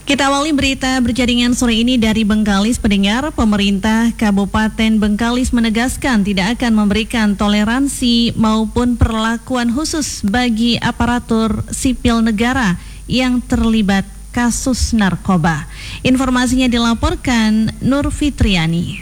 Kita awali berita berjaringan sore ini dari Bengkalis. Pendengar, pemerintah Kabupaten Bengkalis menegaskan tidak akan memberikan toleransi maupun perlakuan khusus bagi aparatur sipil negara yang terlibat kasus narkoba. Informasinya dilaporkan Nur Fitriani.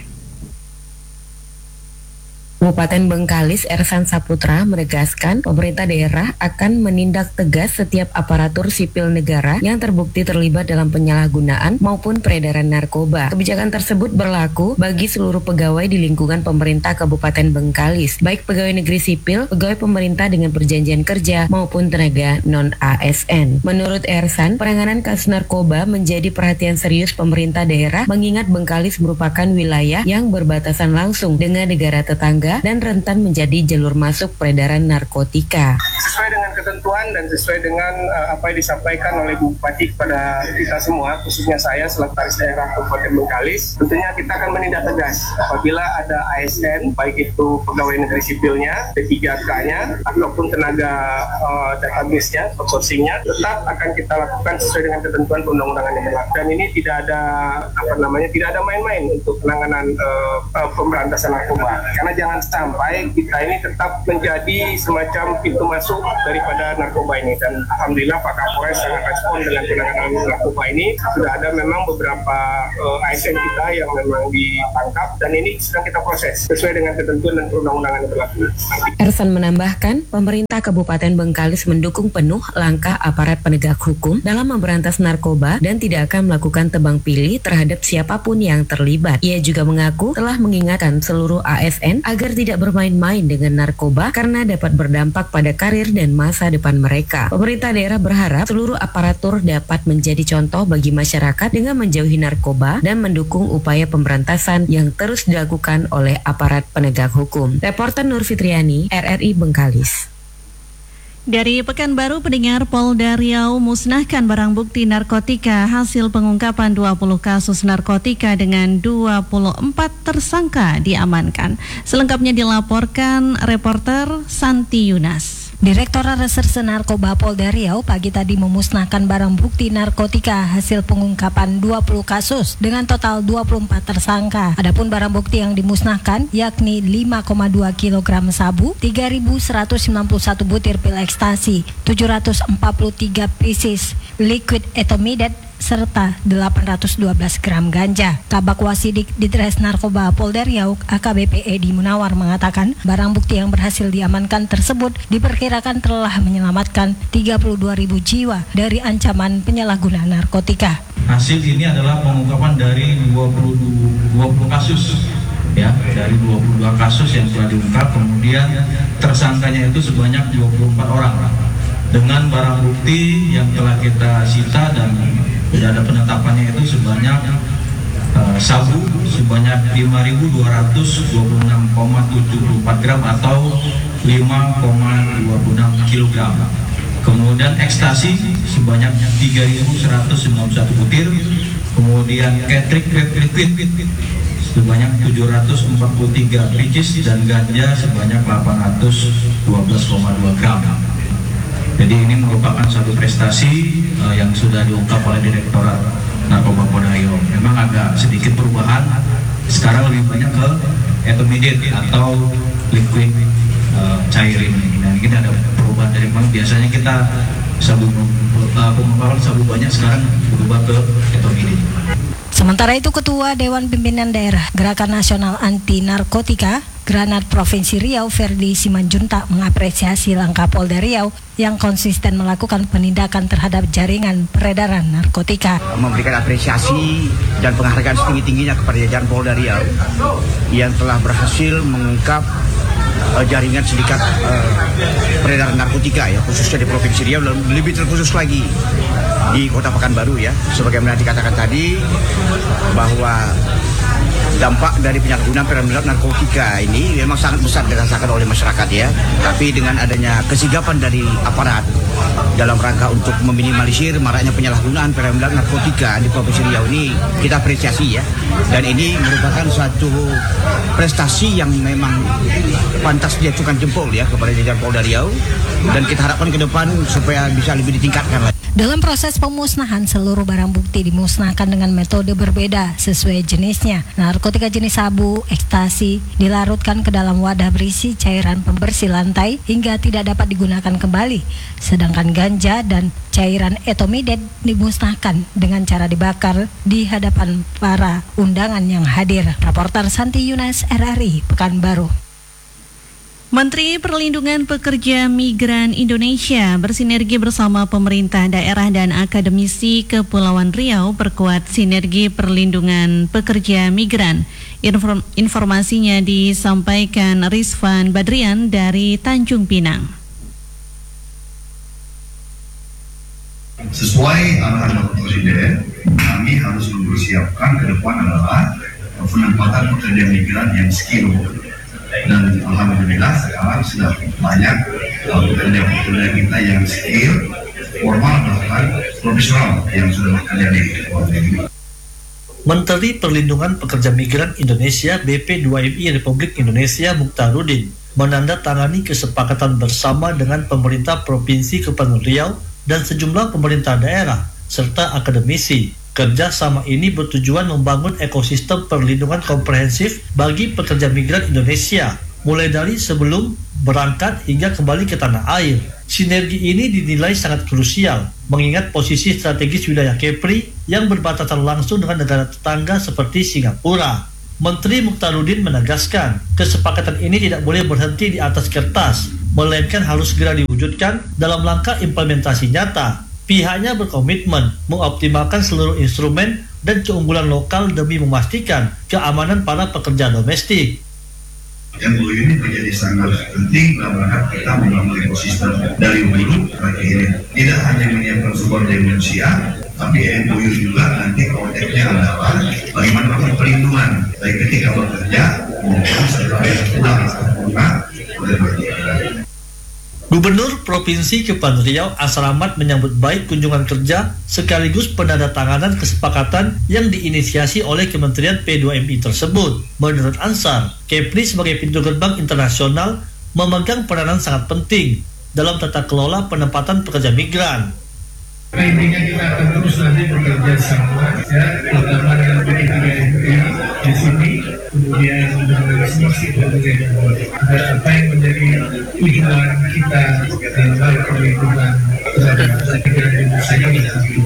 Kabupaten Bengkalis Ersan Saputra menegaskan pemerintah daerah akan menindak tegas setiap aparatur sipil negara yang terbukti terlibat dalam penyalahgunaan maupun peredaran narkoba. Kebijakan tersebut berlaku bagi seluruh pegawai di lingkungan pemerintah Kabupaten Bengkalis, baik pegawai negeri sipil, pegawai pemerintah dengan perjanjian kerja maupun tenaga non-ASN. Menurut Ersan, penanganan kasus narkoba menjadi perhatian serius pemerintah daerah mengingat Bengkalis merupakan wilayah yang berbatasan langsung dengan negara tetangga dan rentan menjadi jalur masuk peredaran narkotika. Sesuai dengan ketentuan dan sesuai dengan apa yang disampaikan oleh Bupati kepada kita semua, khususnya saya selaku Sekretaris Daerah Kabupaten Bengkalis, tentunya kita akan menindak tegas apabila ada ASN, baik itu pegawai negeri sipilnya, P3K-nya, ataupun tenaga database-nya, outsourcing-nya, tetap akan kita lakukan sesuai dengan ketentuan perundang-undangan yang berlaku. Dan ini tidak ada tidak ada main-main untuk penanganan pemberantasan narkoba. Karena jangan sampai kita ini tetap menjadi semacam pintu masuk daripada narkoba ini. Dan alhamdulillah Pak Kapolres sangat respon dengan penanganan narkoba ini. Sudah ada memang beberapa ASN kita yang memang ditangkap dan ini sedang kita proses sesuai dengan ketentuan dan perundang-undangan yang berlaku. Ersan menambahkan, pemerintah Kabupaten Bengkalis mendukung penuh langkah aparat penegak hukum dalam memberantas narkoba dan tidak akan melakukan tebang pilih terhadap siapapun yang terlibat. Ia juga mengaku telah mengingatkan seluruh ASN agar tidak bermain-main dengan narkoba karena dapat berdampak pada karir dan masa depan mereka. Pemerintah daerah berharap seluruh aparatur dapat menjadi contoh bagi masyarakat dengan menjauhi narkoba dan mendukung upaya pemberantasan yang terus dilakukan oleh aparat penegak hukum. Reporter Nur Fitriani, RRI Bengkalis. Dari Pekanbaru, pendengar, Polda Riau musnahkan barang bukti narkotika hasil pengungkapan 20 kasus narkotika dengan 24 tersangka diamankan. Selengkapnya dilaporkan reporter Santi Yunas. Direktorat Reserse Narkoba Polda Riau pagi tadi memusnahkan barang bukti narkotika hasil pengungkapan 20 kasus dengan total 24 tersangka. Adapun barang bukti yang dimusnahkan yakni 5,2 kg sabu, 3.191 butir pil ekstasi, 743 pieces liquid ethomidate, serta 812 gram ganja. Kabak Wasidik Ditres Narkoba Polda Riau AKBP Edi Munawar mengatakan barang bukti yang berhasil diamankan tersebut diperkirakan telah menyelamatkan 32.000 jiwa dari ancaman penyalahgunaan narkotika. Hasil ini adalah pengungkapan dari 20 kasus, ya, dari 22 kasus yang telah diungkap, kemudian tersangkanya itu sebanyak 24 orang dengan barang bukti yang telah kita sita dan sudah ada penetapannya itu sebanyak sabu sebanyak 5.226,74 gram atau 5,26 kg. Kemudian ekstasi sebanyak 3.191 butir. Kemudian ketrik liquid sebanyak 743 pieces dan ganja sebanyak 812,2 gram. Jadi ini merupakan satu prestasi yang sudah diungkap oleh Direktorat Narkoba Polda Riau. Memang agak sedikit perubahan, sekarang lebih banyak ke ethomidate atau liquid cair ini. Dan kita ada perubahan dari memang biasanya kita pengungkapan sabu banyak, sekarang berubah ke ethomidate. Sementara itu Ketua Dewan Pimpinan Daerah Gerakan Nasional Anti Narkotika Granat Provinsi Riau Ferdi Simanjuntak mengapresiasi langkah Polda Riau yang konsisten melakukan penindakan terhadap jaringan peredaran narkotika. Memberikan apresiasi dan penghargaan setinggi-tingginya kepada jajaran Polda Riau yang telah berhasil mengungkap jaringan sindikat peredaran narkotika, ya, khususnya di Provinsi Riau, lebih terkhusus lagi di Kota Pekanbaru, ya. Sebagaimana dikatakan tadi bahwa dampak dari penyalahgunaan peredaran narkotika ini memang sangat besar dirasakan oleh masyarakat ya. Tapi dengan adanya kesigapan dari aparat dalam rangka untuk meminimalisir maraknya penyalahgunaan peredaran narkotika di Provinsi Riau ini, kita apresiasi ya. Dan ini merupakan suatu prestasi yang memang pantas diacungkan jempol ya kepada jajaran Polda Riau, dan kita harapkan ke depan supaya bisa lebih ditingkatkan lagi. Dalam proses pemusnahan, seluruh barang bukti dimusnahkan dengan metode berbeda sesuai jenisnya. Narkotika jenis sabu, ekstasi, dilarutkan ke dalam wadah berisi cairan pembersih lantai hingga tidak dapat digunakan kembali. Sedangkan ganja dan cairan etomidate dimusnahkan dengan cara dibakar di hadapan para undangan yang hadir. Reporter Santi Yunas, RRI, Pekanbaru. Menteri Perlindungan Pekerja Migran Indonesia bersinergi bersama pemerintah daerah dan akademisi Kepulauan Riau perkuat sinergi perlindungan pekerja migran. Informasinya disampaikan Rizvan Badrian dari Tanjung Pinang. Sesuai arahan Bapak Presiden, kami harus mempersiapkan ke depan adalah penempatan pekerja migran yang skill. Dan alhamdulillah sekarang sudah banyak pekerja-pekerja kita yang skill, formal bahkan profesional yang sudah bekerja di luar negeri. Menteri Perlindungan Pekerja Migran Indonesia BP2MI Republik Indonesia Mukhtaruddin menandatangani kesepakatan bersama dengan pemerintah Provinsi Kepulauan Riau dan sejumlah pemerintah daerah serta akademisi. Kerjasama ini bertujuan membangun ekosistem perlindungan komprehensif bagi pekerja migran Indonesia, mulai dari sebelum berangkat hingga kembali ke tanah air. Sinergi ini dinilai sangat krusial, mengingat posisi strategis wilayah Kepri yang berbatasan langsung dengan negara tetangga seperti Singapura. Menteri Mukhtaruddin menegaskan, kesepakatan ini tidak boleh berhenti di atas kertas, melainkan harus segera diwujudkan dalam langkah implementasi nyata. Pihaknya berkomitmen mengoptimalkan seluruh instrumen dan keunggulan lokal demi memastikan keamanan para pekerja domestik. MOU ini menjadi sangat penting dalam rangka kita membangun ekosistem dari hulu sampai hilir. Tidak hanya menyiapkan sumber daya manusia, tapi MOU juga nanti konteksnya adalah bagaimana melakukan perlindungan baik ketika bekerja maupun setelah pulang oleh bekerja. Gubernur Provinsi Kepulauan Riau Asramat menyambut baik kunjungan kerja sekaligus penandatanganan kesepakatan yang diinisiasi oleh Kementerian P2MI tersebut. Menurut Ansar, Kepri sebagai pintu gerbang internasional memegang peranan sangat penting dalam tata kelola penempatan pekerja migran. Intinya kita akan terus nanti bekerja sama, ya, terutama dengan P3MI di sini, kemudian dengan misi dan apa yang menjadi tujuan kita dalam perlindungan terhadap migran Indonesia ini.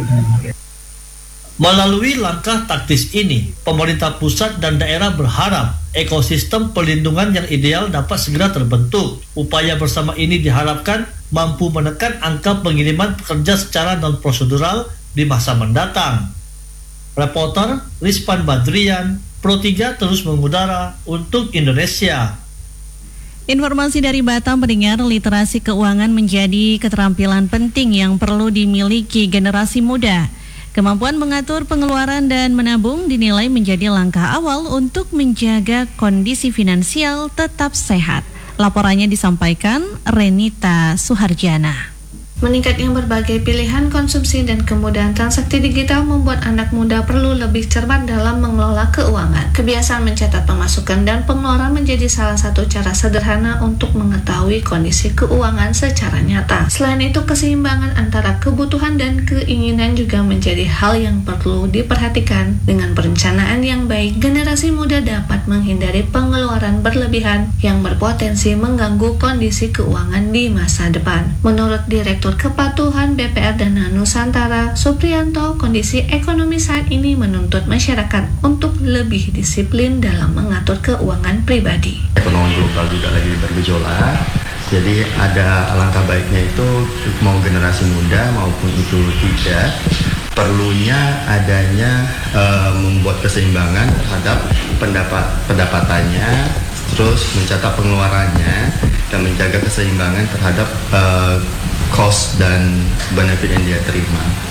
Melalui langkah taktis ini, pemerintah pusat dan daerah berharap ekosistem perlindungan yang ideal dapat segera terbentuk. Upaya bersama ini diharapkan mampu menekan angka pengiriman pekerja secara non-prosedural di masa mendatang. Reporter Rizvan Badrian, Pro3 terus mengudara untuk Indonesia. Informasi dari Batam, pendengar, literasi keuangan menjadi keterampilan penting yang perlu dimiliki generasi muda. Kemampuan mengatur pengeluaran dan menabung dinilai menjadi langkah awal untuk menjaga kondisi finansial tetap sehat. Laporannya disampaikan Renita Suharjana. Meningkatnya berbagai pilihan konsumsi dan kemudahan transaksi digital membuat anak muda perlu lebih cermat dalam mengelola keuangan. Kebiasaan mencatat pemasukan dan pengeluaran menjadi salah satu cara sederhana untuk mengetahui kondisi keuangan secara nyata. Selain itu, keseimbangan antara kebutuhan dan keinginan juga menjadi hal yang perlu diperhatikan. Dengan perencanaan yang baik, generasi muda dapat menghindari pengeluaran berlebihan yang berpotensi mengganggu kondisi keuangan di masa depan. Menurut Direktur Kepatuhan BPR Dana Nusantara, Supriyanto, kondisi ekonomi saat ini menuntut masyarakat untuk lebih disiplin dalam mengatur keuangan pribadi. Ekonomi global juga lagi bergejolak, jadi ada alangkah baiknya itu mau generasi muda maupun itu tidak, perlunya adanya membuat keseimbangan terhadap pendapatannya, terus mencatat pengeluarannya dan menjaga keseimbangan terhadap cost dan benefit yang dia terima.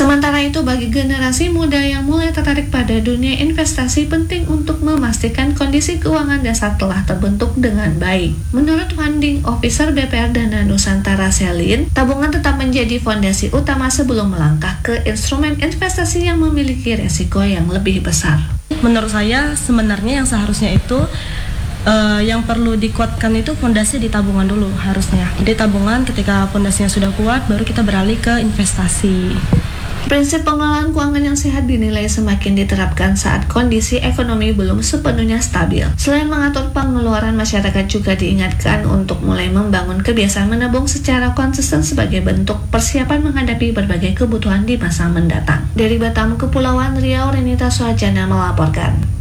Sementara itu, bagi generasi muda yang mulai tertarik pada dunia investasi, penting untuk memastikan kondisi keuangan dasar telah terbentuk dengan baik. Menurut Funding Officer BPR Dana Nusantara Selin, tabungan tetap menjadi fondasi utama sebelum melangkah ke instrumen investasi yang memiliki resiko yang lebih besar. Menurut saya sebenarnya yang seharusnya itu yang perlu dikuatkan itu fondasi di tabungan dulu harusnya. Jadi tabungan ketika fondasinya sudah kuat baru kita beralih ke investasi. Prinsip pengelolaan keuangan yang sehat dinilai semakin diterapkan saat kondisi ekonomi belum sepenuhnya stabil. Selain mengatur pengeluaran, masyarakat juga diingatkan untuk mulai membangun kebiasaan menabung secara konsisten sebagai bentuk persiapan menghadapi berbagai kebutuhan di masa mendatang. Dari Batam, Kepulauan Riau, Renita Suhajana melaporkan.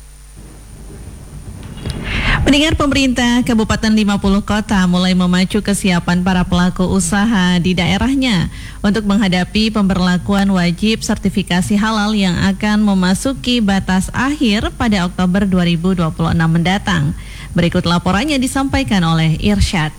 Pendengar, pemerintah Kabupaten 50 Kota mulai memacu kesiapan para pelaku usaha di daerahnya untuk menghadapi pemberlakuan wajib sertifikasi halal yang akan memasuki batas akhir pada Oktober 2026 mendatang. Berikut laporannya disampaikan oleh Irsyad.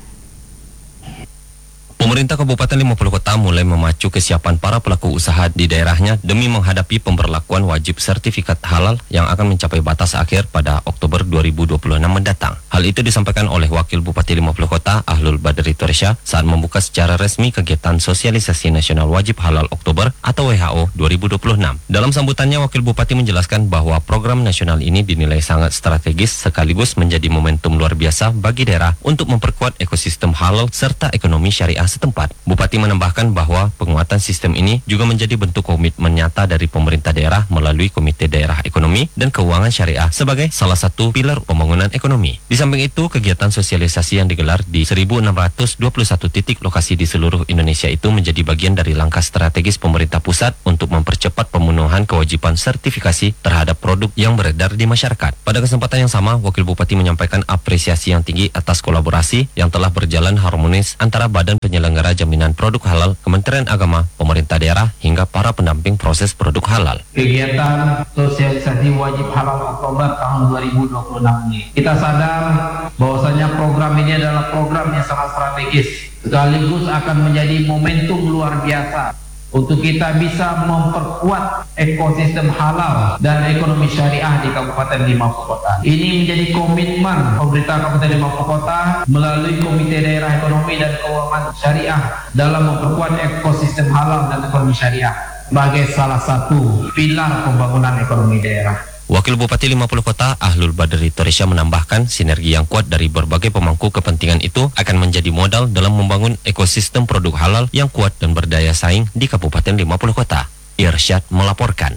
Pemerintah Kabupaten 50 Kota mulai memacu kesiapan para pelaku usaha di daerahnya demi menghadapi pemberlakuan wajib sertifikat halal yang akan mencapai batas akhir pada Oktober 2026 mendatang. Hal itu disampaikan oleh Wakil Bupati 50 Kota Ahlul Badri Toresya saat membuka secara resmi kegiatan sosialisasi nasional wajib halal Oktober atau WHO 2026. Dalam sambutannya, Wakil Bupati menjelaskan bahwa program nasional ini dinilai sangat strategis sekaligus menjadi momentum luar biasa bagi daerah untuk memperkuat ekosistem halal serta ekonomi syariah setempat. Bupati menambahkan bahwa penguatan sistem ini juga menjadi bentuk komitmen nyata dari pemerintah daerah melalui Komite Daerah Ekonomi dan Keuangan Syariah sebagai salah satu pilar pembangunan ekonomi. Di samping itu, kegiatan sosialisasi yang digelar di 1.621 titik lokasi di seluruh Indonesia itu menjadi bagian dari langkah strategis pemerintah pusat untuk mempercepat pemenuhan kewajiban sertifikasi terhadap produk yang beredar di masyarakat. Pada kesempatan yang sama, Wakil Bupati menyampaikan apresiasi yang tinggi atas kolaborasi yang telah berjalan harmonis antara Badan Penyelenggara Jaminan Produk Halal, Kementerian Agama, pemerintah daerah, hingga para pendamping proses produk halal. Kegiatan sosialisasi wajib halal Oktober tahun 2026 ini, kita sadar bahwasanya program ini adalah program yang sangat strategis, sekaligus akan menjadi momentum luar biasa untuk kita bisa memperkuat ekosistem halal dan ekonomi syariah di Kabupaten 50 Kota. Ini menjadi komitmen pemerintah Kabupaten 50 Kota melalui Komite Daerah Ekonomi dan Keuangan Syariah dalam memperkuat ekosistem halal dan ekonomi syariah sebagai salah satu pilar pembangunan ekonomi daerah. Wakil Bupati 50 Kota Ahlul Badri Toresya menambahkan sinergi yang kuat dari berbagai pemangku kepentingan itu akan menjadi modal dalam membangun ekosistem produk halal yang kuat dan berdaya saing di Kabupaten 50 Kota. Irsyad melaporkan.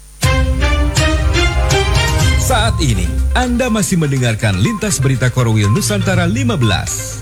Saat ini Anda masih mendengarkan Lintas Berita Korwil Nusantara 15.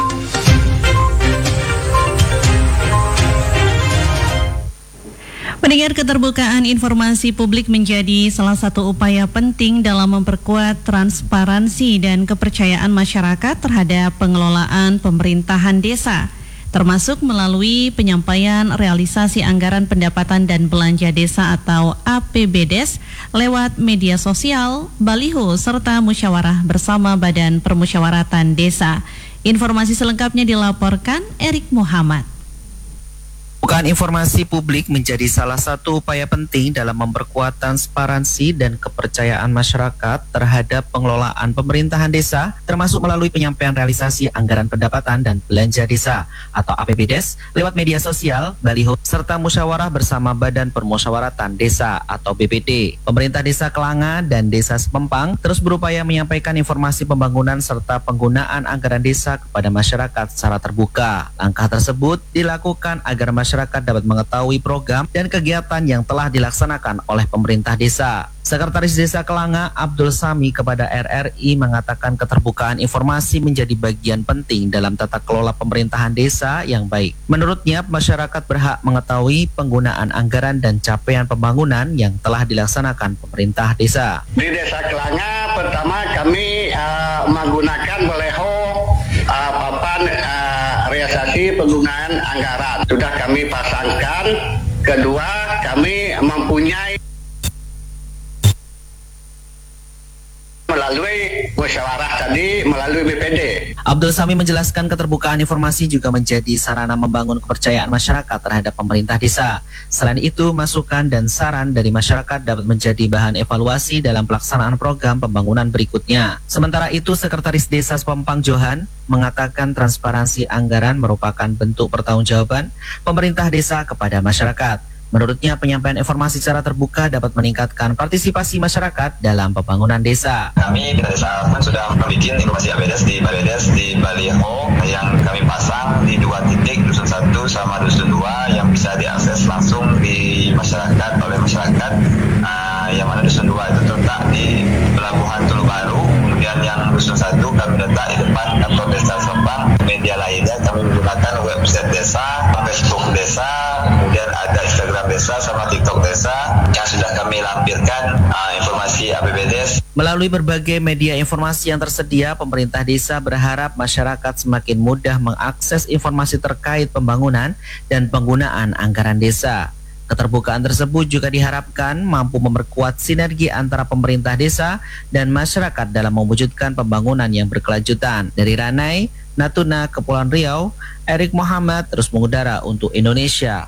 Pendengar, keterbukaan informasi publik menjadi salah satu upaya penting dalam memperkuat transparansi dan kepercayaan masyarakat terhadap pengelolaan pemerintahan desa, termasuk melalui penyampaian realisasi anggaran pendapatan dan belanja desa atau APBDes lewat media sosial, baliho, serta musyawarah bersama Badan Permusyawaratan Desa. Informasi selengkapnya dilaporkan Erik Muhammad. Keterbukaan informasi publik menjadi salah satu upaya penting dalam memperkuat transparansi dan kepercayaan masyarakat terhadap pengelolaan pemerintahan desa, termasuk melalui penyampaian realisasi anggaran pendapatan dan belanja desa atau APBDes lewat media sosial, baliho, serta musyawarah bersama Badan Permusyawaratan Desa atau BPD. Pemerintah Desa Kelanga dan Desa Sepempang terus berupaya menyampaikan informasi pembangunan serta penggunaan anggaran desa kepada masyarakat secara terbuka. Langkah tersebut dilakukan agar masyarakat dapat mengetahui program dan kegiatan yang telah dilaksanakan oleh pemerintah desa. Sekretaris Desa Kelanga Abdul Sami kepada RRI mengatakan keterbukaan informasi menjadi bagian penting dalam tata kelola pemerintahan desa yang baik. Menurutnya, masyarakat berhak mengetahui penggunaan anggaran dan capaian pembangunan yang telah dilaksanakan pemerintah desa. Di Desa Kelanga, pertama kami menggunakan baleho papan realisasi penggunaan anggaran. Sudah kami pasangkan. Kedua, kami mempunyai melalui musyawarah tadi, melalui BPD. Abdul Sami menjelaskan keterbukaan informasi juga menjadi sarana membangun kepercayaan masyarakat terhadap pemerintah desa. Selain itu, masukan dan saran dari masyarakat dapat menjadi bahan evaluasi dalam pelaksanaan program pembangunan berikutnya. Sementara itu, Sekretaris Desa Sepempang Johan mengatakan transparansi anggaran merupakan bentuk pertanggungjawaban pemerintah desa kepada masyarakat. Menurutnya, penyampaian informasi secara terbuka dapat meningkatkan partisipasi masyarakat dalam pembangunan desa. Kami di Desa Asman sudah membuat informasi APBDes di Baledes, di baliho yang kami pasang di 2 titik, Dusun 1 sama Dusun 2 yang bisa diakses langsung di masyarakat oleh masyarakat. Yang mana Dusun 2 itu terletak di Pelabuhan Tulu Baru, kemudian yang Dusun 1 kami letak di depan kantor Desa Sepempang. Media lainnya kami menggunakan website desa, Facebook desa, kemudian ada Instagram desa sama TikTok desa yang sudah kami lampirkan informasi APBDes. Melalui berbagai media informasi yang tersedia, pemerintah desa berharap masyarakat semakin mudah mengakses informasi terkait pembangunan dan penggunaan anggaran desa. Keterbukaan tersebut juga diharapkan mampu memperkuat sinergi antara pemerintah desa dan masyarakat dalam mewujudkan pembangunan yang berkelanjutan. Dari Ranai, Natuna, Kepulauan Riau, Erik Muhammad terus mengudara untuk Indonesia.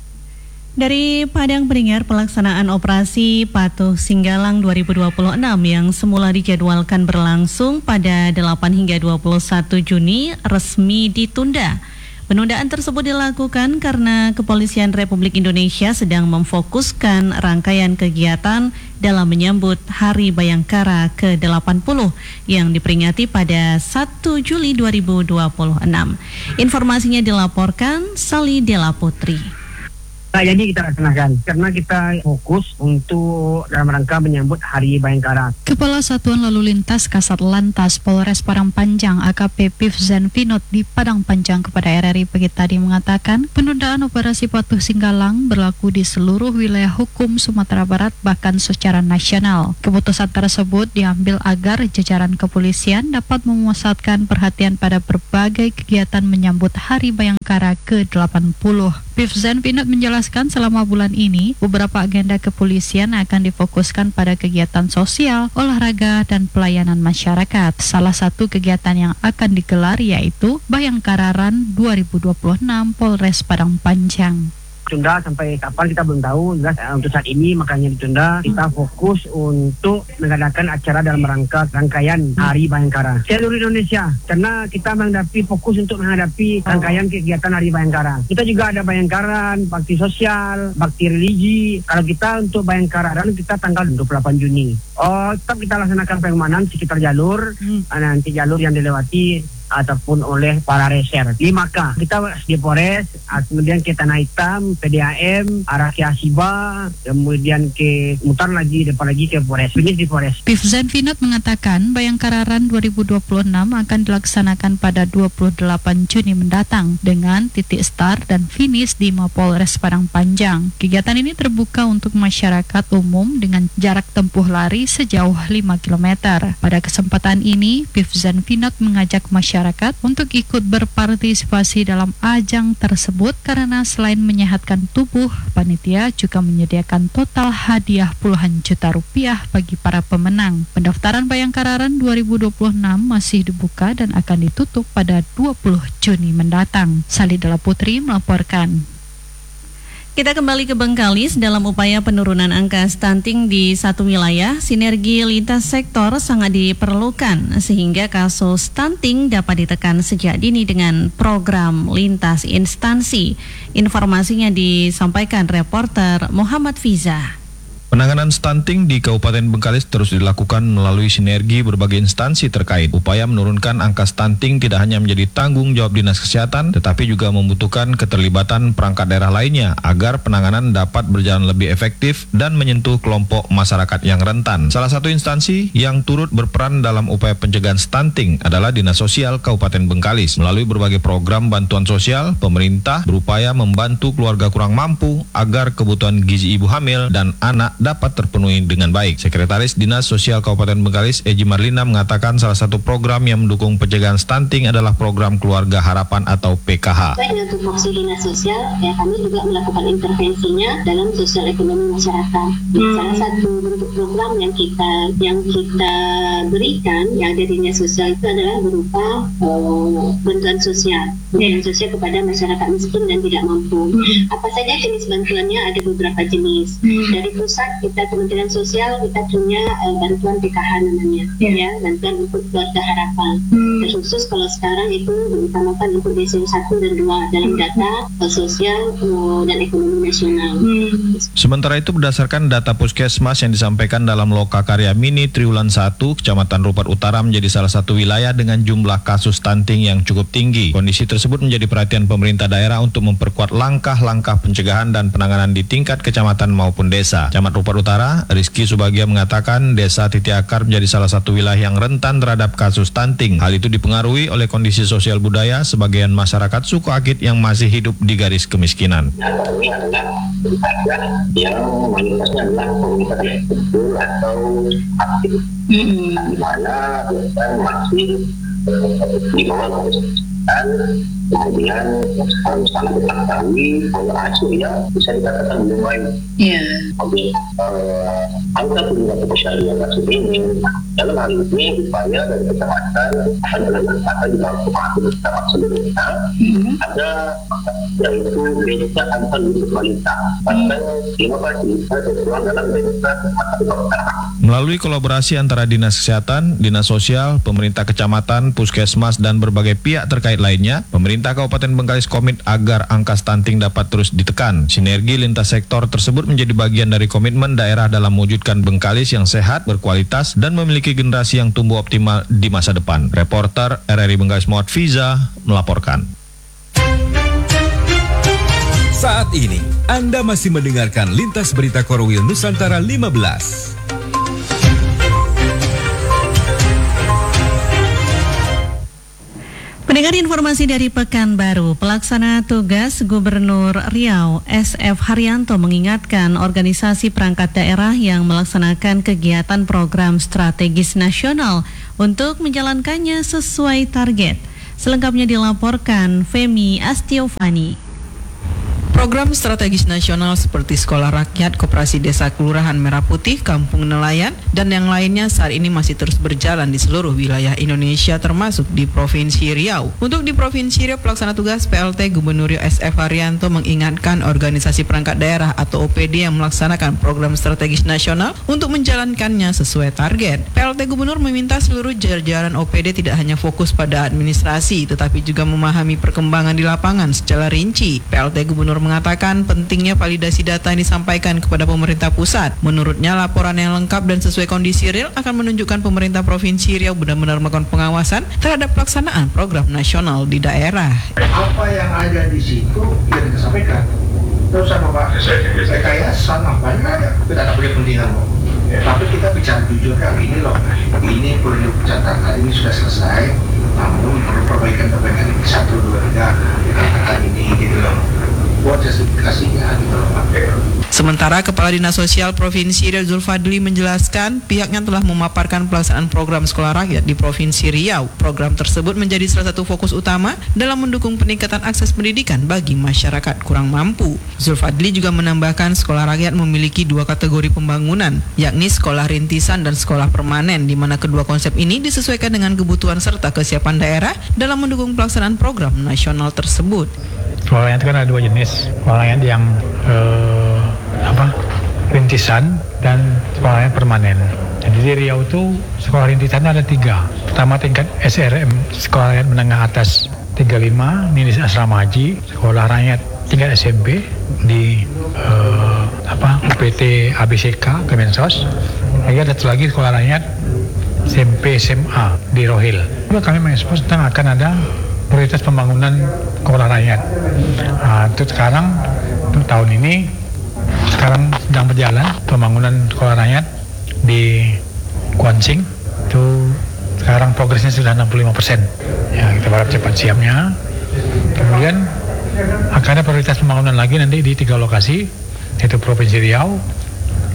Dari Padang Pendengar, pelaksanaan operasi Patuh Singgalang 2026 yang semula dijadwalkan berlangsung pada 8 hingga 21 Juni resmi ditunda. Penundaan tersebut dilakukan karena Kepolisian Republik Indonesia sedang memfokuskan rangkaian kegiatan dalam menyambut Hari Bayangkara ke-80 yang diperingati pada 1 Juli 2026. Informasinya dilaporkan Sali Dela Putri. Jadi kita laksanakan karena kita fokus untuk dalam rangka menyambut Hari Bayangkara. Kepala Satuan Lalu Lintas Kasat Lantas Polres Padang Panjang AKP Pifzen Vinod di Padang Panjang kepada RRI pagi tadi mengatakan penundaan operasi Patuh Singgalang berlaku di seluruh wilayah hukum Sumatera Barat bahkan secara nasional. Keputusan tersebut diambil agar jajaran kepolisian dapat memusatkan perhatian pada berbagai kegiatan menyambut Hari Bayangkara ke-80. Pifzen Vinod menjelaskan selama bulan ini, beberapa agenda kepolisian akan difokuskan pada kegiatan sosial, olahraga, dan pelayanan masyarakat. Salah satu kegiatan yang akan digelar yaitu Bayangkara Run 2026 Polres Padang Panjang. Tunda sampai kapan kita belum tahu. Untuk saat ini makanya ditunda. Kita fokus untuk mengadakan acara dalam rangkaian Hari Bayangkara seluruh Indonesia, karena kita fokus untuk menghadapi rangkaian kegiatan Hari Bayangkara. Kita juga ada Bayangkara, bakti sosial, bakti religi. Kalau kita untuk Bayangkara dan kita tanggal 28 Juni. Tetap kita laksanakan pengamanan sekitar jalur, nanti jalur yang dilewati ataupun oleh para reser. 5K kita di Polres, kemudian ke Tanah Hitam, PDAM, arah ke Asiba, kemudian ke mutar lagi, depan lagi ke Polres. Finish di Polres. Pifzen Vinod mengatakan Bayangkara Run 2026 akan dilaksanakan pada 28 Juni mendatang dengan titik start dan finish di Mapolres Padang Panjang. Kegiatan ini terbuka untuk masyarakat umum dengan jarak tempuh lari sejauh 5 km. Pada kesempatan ini, Pifzen Vinod mengajak masyarakat untuk ikut berpartisipasi dalam ajang tersebut karena selain menyehatkan tubuh, panitia juga menyediakan total hadiah puluhan juta rupiah bagi para pemenang. Pendaftaran Bayangkara Run 2026 masih dibuka dan akan ditutup pada 20 Juni mendatang. Sali Dela Putri melaporkan. Kita kembali ke Bengkalis. Dalam upaya penurunan angka stunting di satu wilayah, sinergi lintas sektor sangat diperlukan sehingga kasus stunting dapat ditekan sejak dini dengan program lintas instansi. Informasinya disampaikan reporter Muhammad Fiza. Penanganan stunting di Kabupaten Bengkalis terus dilakukan melalui sinergi berbagai instansi terkait. Upaya menurunkan angka stunting tidak hanya menjadi tanggung jawab Dinas Kesehatan, tetapi juga membutuhkan keterlibatan perangkat daerah lainnya agar penanganan dapat berjalan lebih efektif dan menyentuh kelompok masyarakat yang rentan. Salah satu instansi yang turut berperan dalam upaya pencegahan stunting adalah Dinas Sosial Kabupaten Bengkalis. Melalui berbagai program bantuan sosial, pemerintah berupaya membantu keluarga kurang mampu agar kebutuhan gizi ibu hamil dan anak dapat terpenuhi dengan baik. Sekretaris Dinas Sosial Kabupaten Bengkalis, Eji Marlina, mengatakan salah satu program yang mendukung pencegahan stunting adalah program Keluarga Harapan atau PKH. Baik untuk fungsi Dinas Sosial, kami juga melakukan intervensinya dalam sosial ekonomi masyarakat. Salah satu bentuk program yang kita berikan yang ada di Dinas Sosial itu adalah berupa bantuan sosial kepada masyarakat miskin dan tidak mampu. Apa saja jenis bantuannya? Ada beberapa jenis. Dari pusat kita Kementerian Sosial kita punya bantuan PKH namanya, bantuan untuk Keluarga Harapan. Terkhusus kalau sekarang itu diutamakan untuk DSM 1 dan 2 dalam data sosial dan ekonomi nasional. Sementara itu berdasarkan data Puskesmas yang disampaikan dalam Loka Karya Mini Triwulan 1, Kecamatan Rupat Utara menjadi salah satu wilayah dengan jumlah kasus stunting yang cukup tinggi. Kondisi tersebut menjadi perhatian pemerintah daerah untuk memperkuat langkah-langkah pencegahan dan penanganan di tingkat kecamatan maupun desa. Camat Rupat Utara, Rizky Subagia mengatakan Desa Titi Akar menjadi salah satu wilayah yang rentan terhadap kasus stunting. Hal itu dipengaruhi oleh kondisi sosial budaya sebagian masyarakat suku Akit yang masih hidup di garis kemiskinan. Ini adalah yang mayoritasnya adalah komunitas yang kecil atau aktif, di mana masih di bawah kemudian sangat diketahui bahwa hasilnya bisa dikatakan belum baik. Oke, angka penyebab kesyariah kasus ini dalam hal ini upaya dari kecamatan adalah di dalam pemakaman kecamatan sebelumnya ada yaitu desa antar untuk balita bahkan 15 desa tertuang dalam desa melalui kolaborasi antara Dinas Kesehatan, Dinas Sosial, pemerintah kecamatan, puskesmas, dan berbagai pihak terkait lainnya, pemerintah Kabupaten Bengkalis komit agar angka stunting dapat terus ditekan. Sinergi lintas sektor tersebut menjadi bagian dari komitmen daerah dalam mewujudkan Bengkalis yang sehat, berkualitas, dan memiliki generasi yang tumbuh optimal di masa depan. Reporter RRI Bengkalis Muhammad Fiza melaporkan. Saat ini, Anda masih mendengarkan Lintas Berita Korwil Nusantara 15. Pendengar informasi dari Pekanbaru, pelaksana tugas Gubernur Riau SF Haryanto mengingatkan organisasi perangkat daerah yang melaksanakan kegiatan program strategis nasional untuk menjalankannya sesuai target. Selengkapnya dilaporkan Femi Astiovani. Program strategis nasional seperti Sekolah Rakyat, Koperasi Desa Kelurahan Merah Putih, Kampung Nelayan, dan yang lainnya saat ini masih terus berjalan di seluruh wilayah Indonesia termasuk di Provinsi Riau. Untuk di Provinsi Riau, pelaksana tugas PLT Gubernur Riau SF Haryanto mengingatkan organisasi perangkat daerah atau OPD yang melaksanakan program strategis nasional untuk menjalankannya sesuai target. PLT Gubernur meminta seluruh jajaran OPD tidak hanya fokus pada administrasi, tetapi juga memahami perkembangan di lapangan secara rinci. PLT Gubernur mengatakan pentingnya validasi data yang disampaikan kepada pemerintah pusat. Menurutnya, laporan yang lengkap dan sesuai kondisi real akan menunjukkan pemerintah Provinsi Riau benar-benar melakukan pengawasan terhadap pelaksanaan program nasional di daerah. Apa yang ada di situ yang disampaikan. Terus sama Pak, rekayasa nampaknya kita tak boleh pentingan kok. Tapi kita bicara jujur kan ini loh, ini perlu catatan, ini sudah selesai. Namun perlu perbaikan-perbaikan ini 1, 2, 3 dikatakan ini gitu loh. Buat justifikasinya gitu loh Pak. Sementara Kepala Dinas Sosial Provinsi Riau Zulfadli menjelaskan pihaknya telah memaparkan pelaksanaan program Sekolah Rakyat di Provinsi Riau. Program tersebut menjadi salah satu fokus utama dalam mendukung peningkatan akses pendidikan bagi masyarakat kurang mampu. Zulfadli juga menambahkan Sekolah Rakyat memiliki 2 kategori pembangunan, yakni sekolah rintisan dan sekolah permanen, di mana kedua konsep ini disesuaikan dengan kebutuhan serta kesiapan daerah dalam mendukung pelaksanaan program nasional tersebut. Sekolah rakyat itu kan ada 2 jenis, sekolah rakyat yang rintisan dan sekolah rakyat permanen. Jadi di Riau itu sekolah rintisan ada 3. Pertama tingkat SRM, sekolah rakyat menengah atas 35, ini asrama haji, sekolah rakyat tingkat SMP di UPT ABCK Kemensos. Ada satu lagi sekolah rakyat SMP SMA di Rohil. Kami mengekspos tentang akan ada prioritas pembangunan sekolah rakyat. Itu sekarang untuk tahun ini sekarang sedang berjalan pembangunan sekolah rakyat di Kuansing. Itu sekarang progresnya sudah 65%. Ya, kita berharap cepat siapnya. Kemudian akan ada prioritas pembangunan lagi nanti di 3 lokasi, yaitu Provinsi Riau,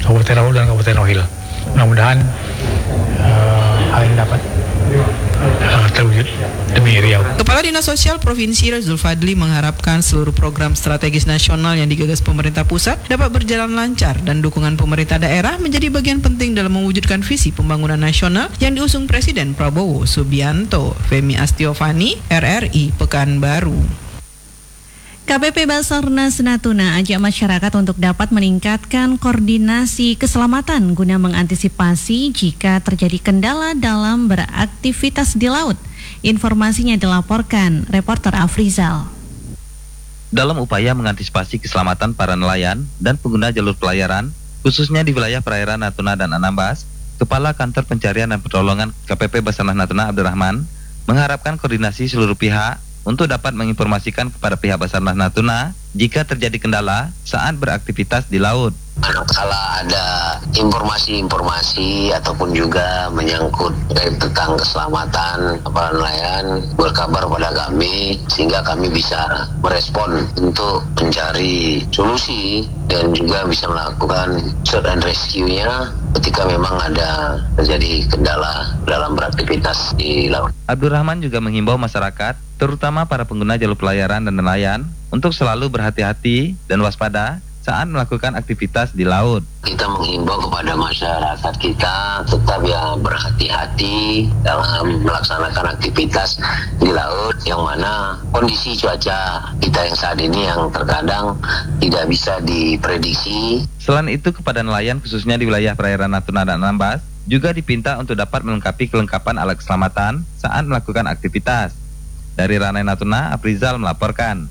Kabupaten Rohil dan Kabupaten Rohil. Mudah-mudahan hal ini dapat terwujud demi Riau. Kepala Dinas Sosial Provinsi Zulfadli mengharapkan seluruh program strategis nasional yang digagas pemerintah pusat dapat berjalan lancar dan dukungan pemerintah daerah menjadi bagian penting dalam mewujudkan visi pembangunan nasional yang diusung Presiden Prabowo Subianto. Femi Astiovani, RRI Pekanbaru. KPP Basarnas Natuna ajak masyarakat untuk dapat meningkatkan koordinasi keselamatan guna mengantisipasi jika terjadi kendala dalam beraktivitas di laut. Informasinya dilaporkan reporter Afrizal. Dalam upaya mengantisipasi keselamatan para nelayan dan pengguna jalur pelayaran, khususnya di wilayah perairan Natuna dan Anambas, Kepala Kantor Pencarian dan Pertolongan KPP Basarnas Natuna Abdurrahman mengharapkan koordinasi seluruh pihak untuk dapat menginformasikan kepada pihak Basarnas Natuna jika terjadi kendala saat beraktivitas di laut. Manakala ada informasi-informasi ataupun juga menyangkut tentang keselamatan para nelayan, berkabar pada kami sehingga kami bisa merespon untuk mencari solusi dan juga bisa melakukan search and rescue-nya ketika memang ada terjadi kendala dalam beraktivitas di laut. Abdurrahman juga menghimbau masyarakat, terutama para pengguna jalur pelayaran dan nelayan, untuk selalu berhati-hati dan waspada saat melakukan aktivitas di laut. Kita menghimbau kepada masyarakat kita tetap berhati-hati dalam melaksanakan aktivitas di laut, yang mana kondisi cuaca kita yang saat ini yang terkadang tidak bisa diprediksi. Selain itu, kepada nelayan khususnya di wilayah perairan Natuna dan Anambas juga dipinta untuk dapat melengkapi kelengkapan alat keselamatan saat melakukan aktivitas. Dari Ranai Natuna, Afrizal melaporkan.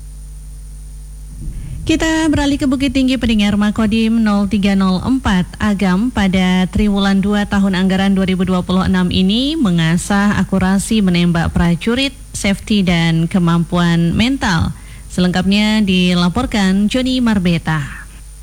Kita beralih ke Bukit Tinggi. Pendengar, Makodim 0304 Agam pada triwulan 2 tahun anggaran 2026 ini mengasah akurasi menembak prajurit, safety dan kemampuan mental. Selengkapnya dilaporkan Joni Marbeta.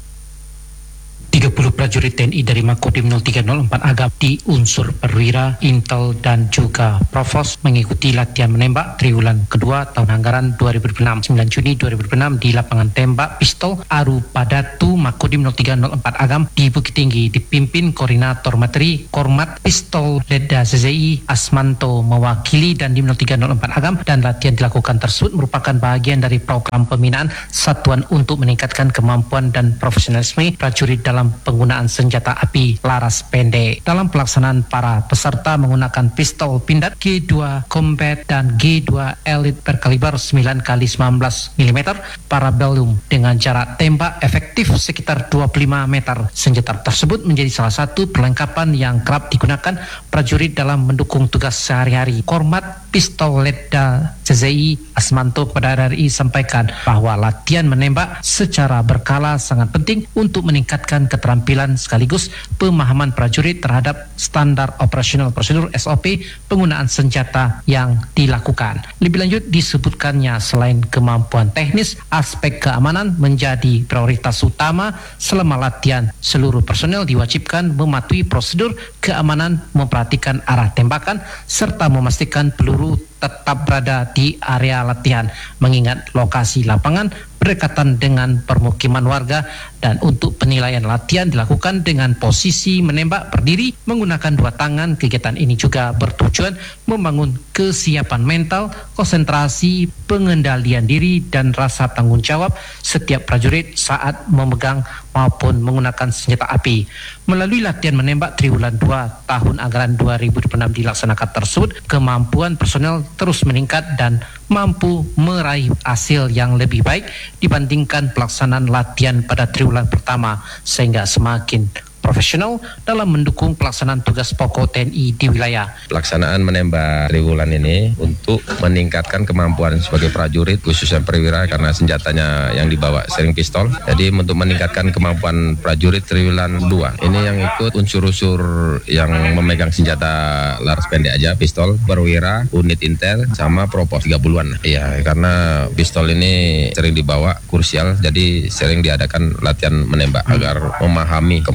30 prajurit TNI dari Makodim 0304 Agam di unsur perwira, intel dan juga provos mengikuti latihan menembak triwulan kedua tahun anggaran 2026 9 Juni 2026 di lapangan tembak pistol Aru Padatu Makodim 0304 Agam di Bukit Tinggi, dipimpin Koordinator Materi Kormat Pistol Ledda CZI Asmanto mewakili dan di 0304 Agam, dan latihan dilakukan tersebut merupakan bagian dari program pembinaan satuan untuk meningkatkan kemampuan dan profesionalisme prajurit dalam penggunaan senjata api laras pendek. Dalam pelaksanaan, para peserta menggunakan pistol pindad G2 Combat dan G2 Elite berkaliber 9x19 mm parabellum dengan jarak tembak efektif sekitar 25 meter. Senjata tersebut menjadi salah satu perlengkapan yang kerap digunakan prajurit dalam mendukung tugas sehari-hari. Kormat Pistol Ledda CZI Asmanto kepada RRI sampaikan bahwa latihan menembak secara berkala sangat penting untuk meningkatkan keterampilan sekaligus pemahaman prajurit terhadap standar operasional prosedur SOP penggunaan senjata yang dilakukan. Lebih lanjut disebutkannya selain kemampuan teknis, aspek keamanan menjadi prioritas utama selama latihan. Seluruh personel diwajibkan mematuhi prosedur keamanan, memperhatikan arah tembakan serta memastikan peluru tetap berada di area latihan, mengingat lokasi lapangan berdekatan dengan permukiman warga, dan untuk penilaian latihan dilakukan dengan posisi menembak berdiri menggunakan dua tangan. Kegiatan ini juga bertujuan membangun kesiapan mental, konsentrasi, pengendalian diri dan rasa tanggung jawab setiap prajurit saat memegang maupun menggunakan senjata api. Melalui latihan menembak triwulan 2 tahun anggaran 2026 dilaksanakan tersebut, kemampuan personel terus meningkat dan mampu meraih hasil yang lebih baik dibandingkan pelaksanaan latihan pada triwulan pertama, sehingga semakin profesional dalam mendukung pelaksanaan tugas pokok TNI di wilayah. Pelaksanaan menembak triwulan ini untuk meningkatkan kemampuan sebagai prajurit khususnya perwira karena senjatanya yang dibawa sering pistol. Jadi untuk meningkatkan kemampuan prajurit triwulan 2 ini yang ikut unsur-unsur yang memegang senjata laras pendek aja, pistol, perwira, unit intel sama propos 30-an. Iya, karena pistol ini sering dibawa krusial, jadi sering diadakan latihan menembak agar memahami kemampuan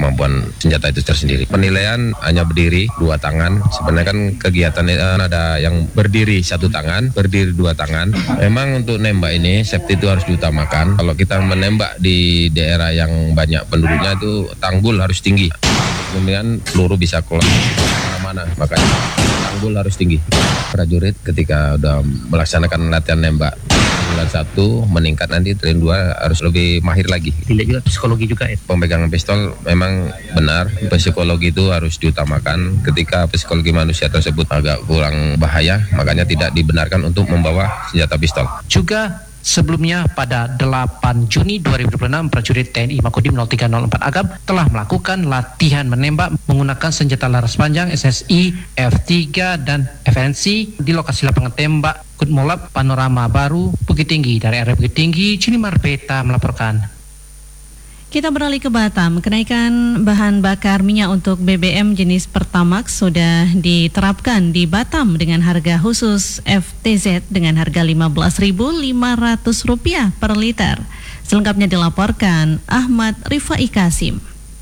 senjata itu tersendiri. Penilaian hanya berdiri 2 tangan. Sebenarnya kan kegiatan ada yang berdiri 1 tangan, berdiri 2 tangan. Memang untuk nembak ini safety itu harus diutamakan. Kalau kita menembak di daerah yang banyak penduduknya itu tanggul harus tinggi. Kemudian peluru bisa keluar kemana-mana, makanya tanggul harus tinggi. Prajurit ketika udah melaksanakan latihan nembak bulan 1 meningkat, nanti tren 2 harus lebih mahir lagi. Dilihat juga psikologi juga ya. Pemegangan pistol memang benar, psikologi itu harus diutamakan. Ketika psikologi manusia tersebut agak kurang bahaya, makanya tidak dibenarkan untuk membawa senjata pistol. Juga sebelumnya pada 8 Juni 2026, prajurit TNI Makodim 0304 Agam telah melakukan latihan menembak menggunakan senjata laras panjang SSI, F3 dan FNC di lokasi lapangan tembak Kutmolab Panorama Baru, Bukit Tinggi. Dari area Bukit Tinggi, Cinimar Beta melaporkan. Kita beralih ke Batam. Kenaikan bahan bakar minyak untuk BBM jenis Pertamax sudah diterapkan di Batam dengan harga khusus FTZ dengan harga Rp15.500 per liter. Selengkapnya dilaporkan Ahmad Rifai Kasim.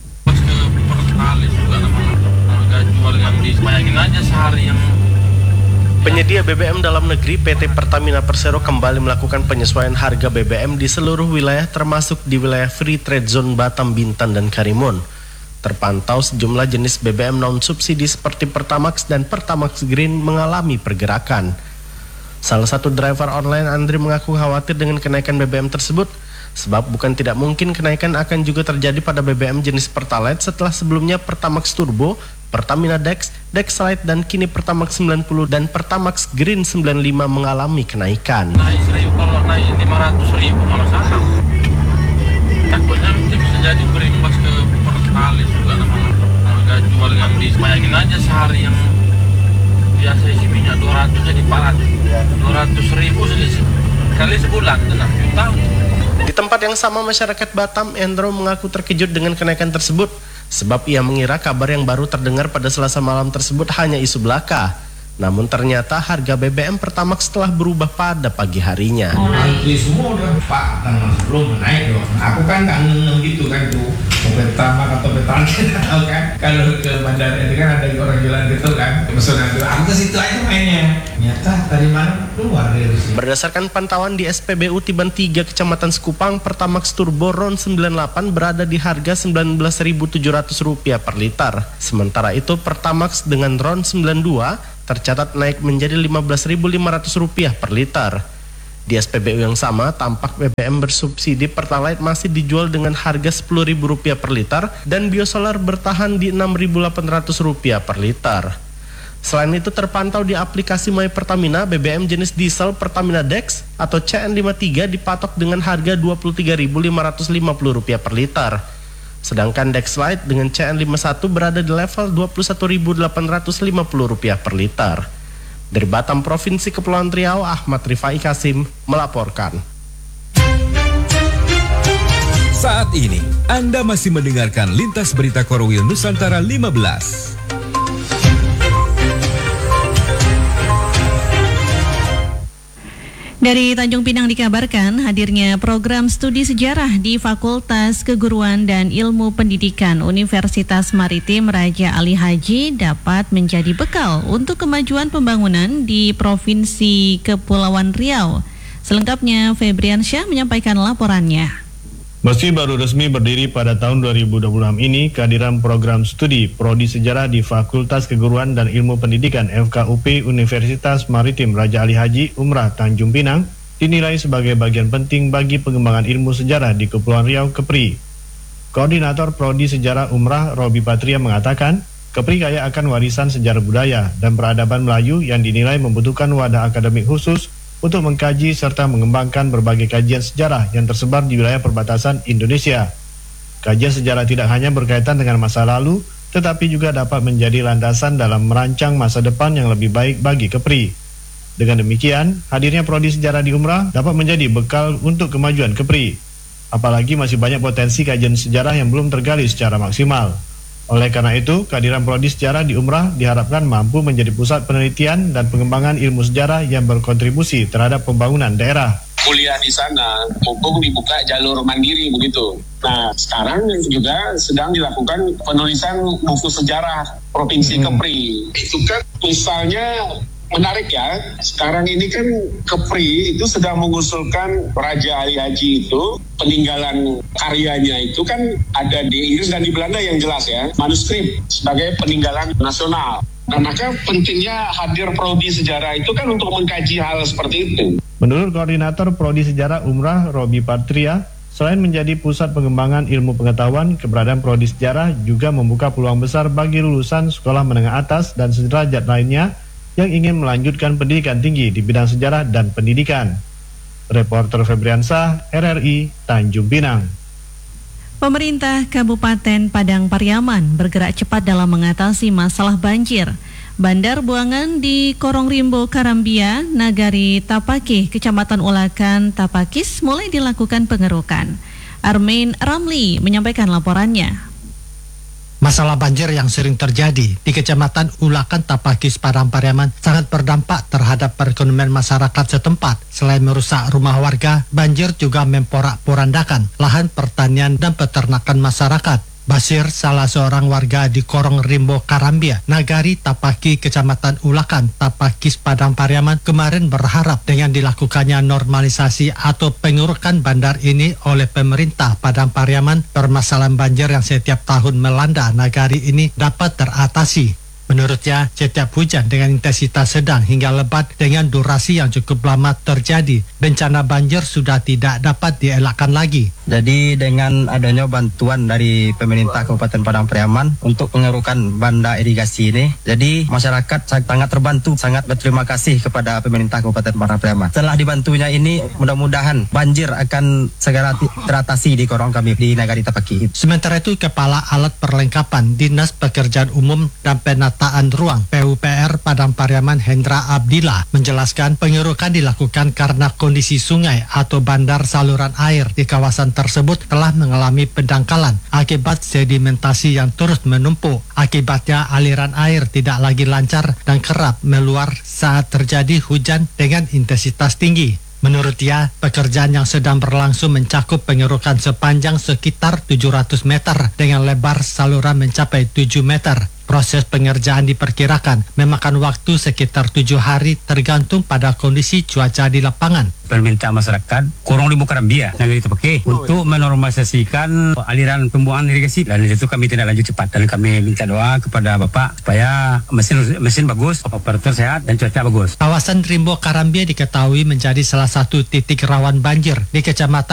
Penyedia BBM dalam negeri PT Pertamina Persero kembali melakukan penyesuaian harga BBM di seluruh wilayah termasuk di wilayah Free Trade Zone Batam, Bintan, dan Karimun. Terpantau sejumlah jenis BBM non-subsidi seperti Pertamax dan Pertamax Green mengalami pergerakan. Salah satu driver online Andri mengaku khawatir dengan kenaikan BBM tersebut, sebab bukan tidak mungkin kenaikan akan juga terjadi pada BBM jenis Pertalite setelah sebelumnya Pertamax Turbo, Pertamina Dex, Dexlite, dan kini Pertamax 90 dan Pertamax Green 95 mengalami kenaikan. Naik 1.000, kalau naik 500.000 malah saham. Takutnya bisa jadi berimbas ke Pertalite juga namanya. Harga jual yang bayangin aja sehari yang biasa isi minyak 200 jadi 400.000 kali sebulan, 6 juta. Di tempat yang sama masyarakat Batam, Endro mengaku terkejut dengan kenaikan tersebut. Sebab ia mengira kabar yang baru terdengar pada Selasa malam tersebut hanya isu belaka. Namun ternyata harga BBM Pertamax telah berubah pada pagi harinya. Antri semua udah Pak, tanggal sebelum naik dong. Aku kan nggak ngeng gitu kan tuh. Pertamax atau Pertalite tahu kan. Kalau ke bandara itu kan ada orang jalan gitu kan. Pesanan itu, aku ke situ aja mainnya. Ternyata dari mana keluar dari sini. Berdasarkan pantauan di SPBU Tiban 3 Kecamatan Sekupang, Pertamax Turbo RON 98 berada di harga Rp19.700 per liter. Sementara itu Pertamax dengan RON 92 tercatat naik menjadi Rp15.500 per liter. Di SPBU yang sama, tampak BBM bersubsidi Pertalite masih dijual dengan harga Rp10.000 per liter dan biosolar bertahan di Rp6.800 per liter. Selain itu terpantau di aplikasi My Pertamina, BBM jenis diesel Pertamina Dex atau CN53 dipatok dengan harga Rp23.550 per liter. Sedangkan Dexlite dengan CN51 berada di level Rp21.850 per liter. Dari Batam, Provinsi Kepulauan Riau, Ahmad Rifai Kasim melaporkan. Saat ini, Anda masih mendengarkan Lintas Berita Korwil Nusantara 15. Dari Tanjung Pinang dikabarkan hadirnya program studi sejarah di Fakultas Keguruan dan Ilmu Pendidikan Universitas Maritim Raja Ali Haji dapat menjadi bekal untuk kemajuan pembangunan di Provinsi Kepulauan Riau. Selengkapnya Febrian Syah menyampaikan laporannya. Meski baru resmi berdiri pada tahun 2026 ini, kehadiran program studi Prodi Sejarah di Fakultas Keguruan dan Ilmu Pendidikan FKUP Universitas Maritim Raja Ali Haji Umrah Tanjung Pinang dinilai sebagai bagian penting bagi pengembangan ilmu sejarah di Kepulauan Riau (KEPRI). Koordinator Prodi Sejarah Umrah Robi Patria mengatakan, KEPRI kaya akan warisan sejarah budaya dan peradaban Melayu yang dinilai membutuhkan wadah akademik khusus untuk mengkaji serta mengembangkan berbagai kajian sejarah yang tersebar di wilayah perbatasan Indonesia. Kajian sejarah tidak hanya berkaitan dengan masa lalu, tetapi juga dapat menjadi landasan dalam merancang masa depan yang lebih baik bagi KEPRI. Dengan demikian, hadirnya Prodi Sejarah di Umrah dapat menjadi bekal untuk kemajuan KEPRI. Apalagi masih banyak potensi kajian sejarah yang belum tergali secara maksimal. Oleh karena itu, kehadiran Prodi Sejarah di Umrah diharapkan mampu menjadi pusat penelitian dan pengembangan ilmu sejarah yang berkontribusi terhadap pembangunan daerah. kuliah di sana, mumpung dibuka jalur mandiri begitu. Nah, sekarang juga sedang dilakukan penulisan buku sejarah Provinsi Kepri. Itu kan misalnya menarik ya, sekarang ini kan Kepri itu sedang mengusulkan Raja Ali Haji itu, peninggalan karyanya itu kan ada di Inggris dan di Belanda yang jelas ya, manuskrip sebagai peninggalan nasional. Nah, maka pentingnya hadir prodi sejarah itu kan untuk mengkaji hal seperti itu. Menurut Koordinator Prodi Sejarah Umrah Robi Patria, selain menjadi pusat pengembangan ilmu pengetahuan, keberadaan Prodi Sejarah juga membuka peluang besar bagi lulusan sekolah menengah atas dan sederajat lainnya yang ingin melanjutkan pendidikan tinggi di bidang sejarah dan pendidikan. Reporter Febriansah, RRI, Tanjung Pinang. Pemerintah Kabupaten Padang Pariaman bergerak cepat dalam mengatasi masalah banjir. Bandar buangan di Korong Rimbo Karambia, Nagari Tapaki, Kecamatan Ulakan, Tapakis mulai dilakukan pengerukan. Armin Ramli menyampaikan laporannya. Masalah banjir yang sering terjadi di Kecamatan Ulakan Tapakis Padang Pariaman sangat berdampak terhadap perekonomian masyarakat setempat. Selain merusak rumah warga, banjir juga memporak-porandakan lahan pertanian dan peternakan masyarakat. Basir, salah seorang warga di Korong Rimbo Karambia, Nagari Tapaki, Kecamatan Ulakan, Tapakis Padang Pariaman, kemarin berharap dengan dilakukannya normalisasi atau pengurukan bandar ini oleh pemerintah Padang Pariaman, permasalahan banjir yang setiap tahun melanda Nagari ini dapat teratasi. Menurutnya, setiap hujan dengan intensitas sedang hingga lebat dengan durasi yang cukup lama terjadi, bencana banjir sudah tidak dapat dielakkan lagi. Jadi dengan adanya bantuan dari pemerintah Kabupaten Padang Pariaman untuk pengerukan banda irigasi ini, jadi masyarakat sangat terbantu, sangat berterima kasih kepada pemerintah Kabupaten Padang Pariaman. Setelah dibantunya ini, mudah-mudahan banjir akan segera teratasi di korong kami di Nagari Tapaki. Sementara itu, Kepala Alat Perlengkapan Dinas Pekerjaan Umum dan Penataan Ruang PUPR Padang Pariaman Hendra Abdillah menjelaskan pengerukan dilakukan karena kondisi sungai atau bandar saluran air di kawasan tersebut telah mengalami pendangkalan akibat sedimentasi yang terus menumpuk. Akibatnya aliran air tidak lagi lancar dan kerap meluap saat terjadi hujan dengan intensitas tinggi. Menurut dia, pekerjaan yang sedang berlangsung mencakup pengerukan sepanjang sekitar 700 meter dengan lebar saluran mencapai 7 meter. Proses pengerjaan diperkirakan memakan waktu sekitar 7 hari tergantung pada kondisi cuaca di lapangan. Permintaan masyarakat Korong Rimbo Karambia Nagari Tapaki untuk menormalisasikan aliran pembuangan irigasi, dan itu kami tindak lanjut cepat, dan kami minta doa kepada Bapak supaya mesin bagus, operator sehat dan cuaca bagus. Kawasan Rimbo Karambia diketahui menjadi salah satu titik rawan banjir di Kecamatan